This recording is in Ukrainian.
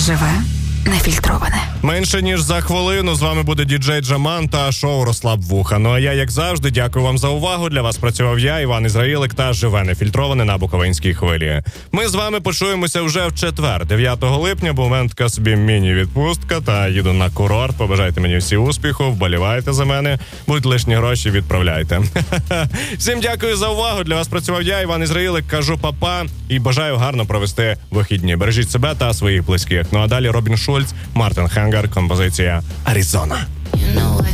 Живе нефільтроване. Менше ніж за хвилину з вами буде діджей Джаман та шоу «Розслаб вуха». Ну а я, як завжди, дякую вам за увагу. Для вас працював я, Іван Ізраїлик, та Живе нефільтроване на Буковинській хвилі. Ми з вами почуємося вже в четвер, 9 липня, бо у мене така собі міні-відпустка, та їду на курорт. Побажайте мені всі успіху, вболівайте за мене, будь лишні гроші відправляйте. Всім дякую за увагу. Для вас працював я, Іван Ізраїлик, кажу па-па і бажаю гарно провести вихідні. Бережіть себе та своїх близьких. Ну а далі Робін Шульц, Мартин Хенгер, композиція «Аризона». You know what